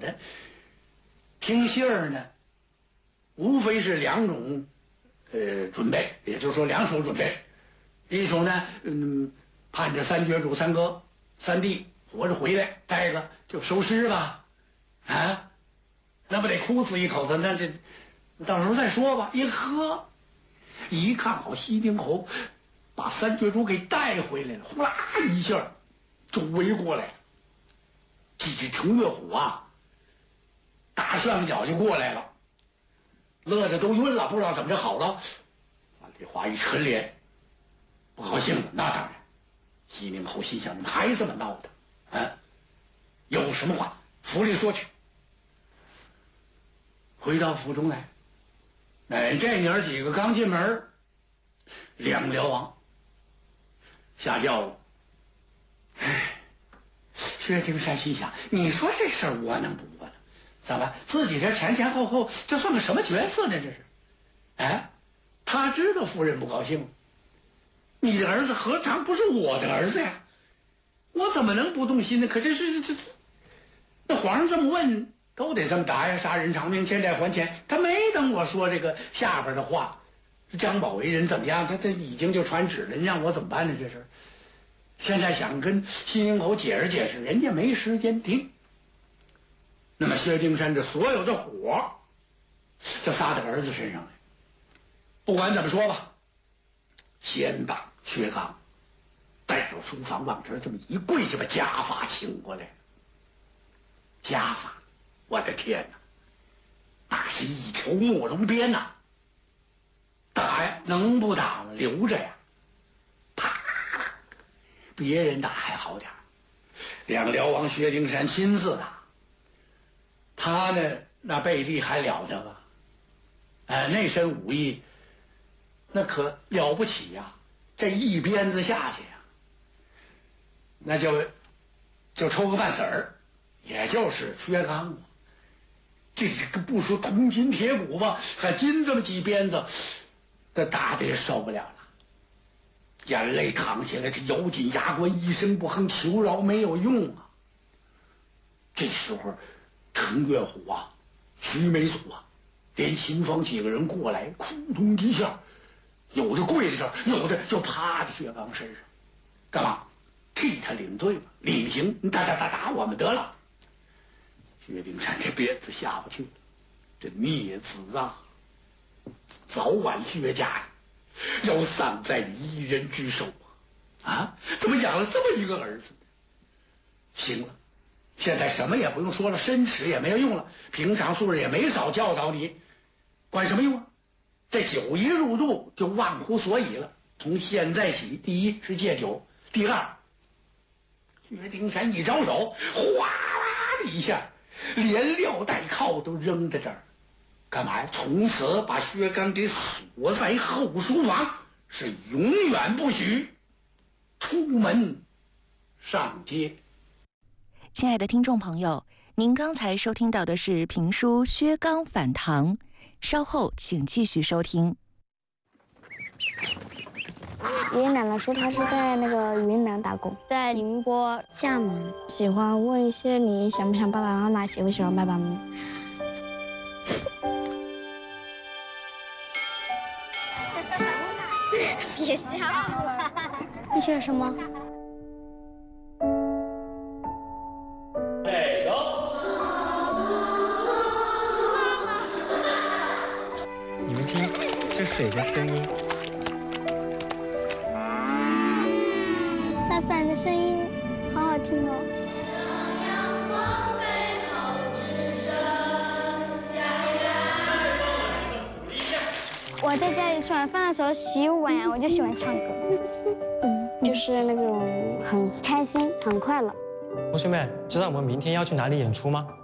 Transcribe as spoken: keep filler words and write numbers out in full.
的。听信儿呢，无非是两种，呃，准备，也就是说两手准备。一种呢，嗯，盼着三绝主三哥、三弟活着回来；再一个就收尸吧，啊，那不得哭死一口子？那这到时候再说吧。一喝，一看好西宁侯把三绝主给带回来了，呼啦一下就围过来了。这只程月虎啊，大上脚就过来了，乐得都晕了，不知道怎么就好了。万里华一沉脸，不高兴了。那当然，西宁侯心想：你们孩子们闹的，啊，有什么话府里说去。回到府中来，哎，这娘几个刚进门，两辽王下轿了。唉，薛丁山心想：你说这事儿窝囊不窝囊？怎么自己这前前后后这算个什么角色呢？这是，哎，他知道夫人不高兴，你的儿子何尝不是我的儿子呀？我怎么能不动心呢？可这是这这，那皇上这么问，都得这么答呀。杀人偿命，欠债还钱。他没等我说这个下边的话，张宝为人怎么样？他他已经就传旨了，你让我怎么办呢？这是。现在想跟西宁侯解释解释，人家没时间听。那么薛丁山这所有的火就撒到儿子身上来。不管怎么说吧，先把薛刚带到书房，往这儿这么一跪，就把家法请过来了。家法，我的天哪，那是一条墨龙鞭呐！打呀，能不打吗？留着呀！啪！别人打还好点，两辽王薛丁山亲自打。他呢，那背力还了得吧？哎，那身武艺，那可了不起呀！这一鞭子下去呀，那就就抽个半子儿，也就是薛刚啊。这个不说铜筋铁骨吧，还金这么几鞭子，这打的也受不了了，眼泪淌下来，这咬紧牙关，一声不哼，求饶没有用啊。这时候，程月虎啊，徐美祖啊，连秦风几个人过来，扑通一下，有的跪在这儿，有的就趴在薛刚身上，干嘛？替他领罪吧，领刑，你打打打打我们得了。薛丁山这鞭子下不去了，这孽子啊，早晚薛家呀要丧在一人之手啊！啊，怎么养了这么一个儿子呢？行了，现在什么也不用说了，申耻也没有用了，平常素日也没少教导你，管什么用啊？这酒一入肚就忘乎所以了。从现在起，第一是戒酒，第二，薛丁山一招手，哗啦的一下，连撂带靠都扔在这儿，干嘛呀？从此把薛刚给锁在后书房，是永远不许出门上街。 亲爱的听众朋友，您刚才收听到的是评书《薛刚反唐》，稍后请继续收听。 爷爷奶奶说他是在那个云南打工，在宁波、厦门。喜欢问一些你想不想爸爸妈妈，喜不喜欢爸爸妈妈。别笑，你笑什么？ 这个， 你们听这水的声音。 大自然的声音好好听哦。我在家里吃完饭的时候洗碗，我就喜欢唱歌，嗯，就是那种很开心、很快乐。 同学们，知道我们明天要去哪里演出吗？